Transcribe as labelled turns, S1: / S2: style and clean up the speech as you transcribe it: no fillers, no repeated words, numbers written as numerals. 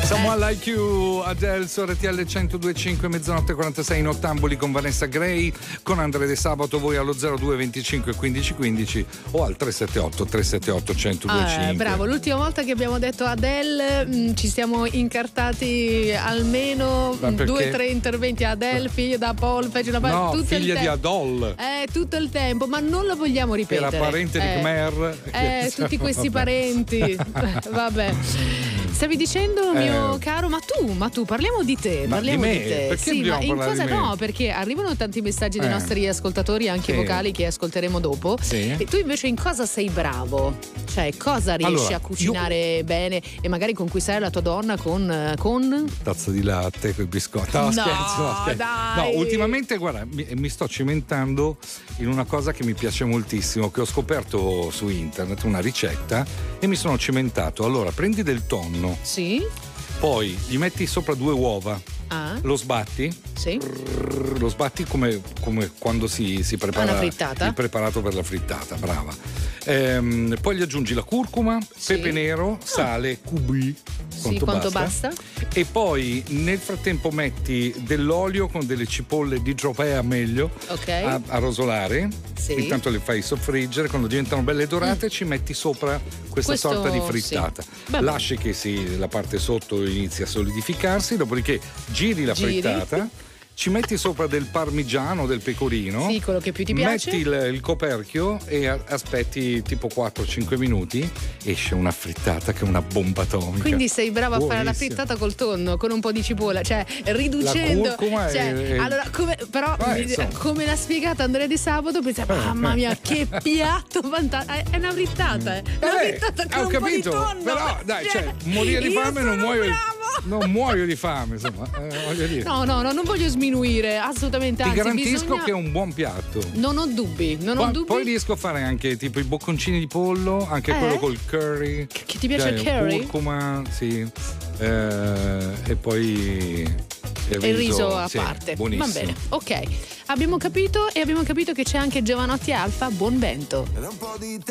S1: Someone Like You, Adele su RTL 102.5, mezzanotte 46 in Ottamboli con Vanessa Gray, con Andrea De Sabato. Voi allo 02 25 15 15 o al 378 378 1025.
S2: Bravo, l'ultima volta che abbiamo detto Adele ci siamo incartati almeno 2 o 3 interventi. Adele, figlia da Paul,
S1: no,
S2: tutto
S1: figlia di Adol,
S2: tutto il tempo, ma non lo vogliamo ripetere.
S1: era parente di Khmer,
S2: tutti questi parenti. Vabbè, stavi dicendo, mio caro, ma tu parliamo di te, parliamo di te.
S1: Perché
S2: sì, ma in cosa
S1: no?
S2: Perché arrivano tanti messaggi dei nostri ascoltatori, anche vocali, che ascolteremo dopo.
S1: Sì.
S2: E tu invece in cosa sei bravo? Cioè, cosa riesci a cucinare bene e magari conquistare la tua donna con
S1: tazza di latte, con i biscotti. No, scherzo.
S2: Dai.
S1: No, ultimamente guarda, mi sto cimentando in una cosa che mi piace moltissimo, che ho scoperto su internet, una ricetta, e mi sono cimentato. Allora, prendi del tonno.
S2: Sì.
S1: Poi gli metti sopra 2 uova. Lo sbatti.
S2: Sì.
S1: Lo sbatti come quando si prepara
S2: una frittata.
S1: Il preparato per la frittata, brava. Poi gli aggiungi la curcuma, pepe nero, sale, cubi.
S2: Quanto basta?
S1: E poi nel frattempo metti dell'olio con delle cipolle di tropea meglio, a rosolare.
S2: Sì.
S1: Intanto le fai soffriggere, quando diventano belle dorate ci metti sopra questa sorta di frittata. Sì. Lasci che la parte sotto inizi a solidificarsi, dopodiché giri la frittata, ci metti sopra del parmigiano, del pecorino.
S2: Sì, quello che più ti piace.
S1: Metti il coperchio e aspetti tipo 4-5 minuti, esce una frittata che è una bomba atomica.
S2: Quindi sei brava a fare la frittata col tonno, con un po' di cipolla, cioè riducendo.
S1: La curcuma
S2: allora, come l'ha spiegata Andrea Di Sabato, pensavo, mamma mia, che piatto fantastico. È una frittata, una frittata con un po' di tonno.
S1: Però dai, morire di fame non muoio di fame, insomma, voglio dire.
S2: No, non voglio sminuire, assolutamente.
S1: Ti garantisco che è un buon piatto.
S2: Non ho dubbi.
S1: Poi riesco a fare anche tipo i bocconcini di pollo, anche quello col curry.
S2: Che ti piace il curry?
S1: Curcuma, sì. E poi il
S2: riso a parte.
S1: Buonissimo.
S2: Va bene, ok. Abbiamo capito che c'è anche Giovanotti Alfa. Buon vento.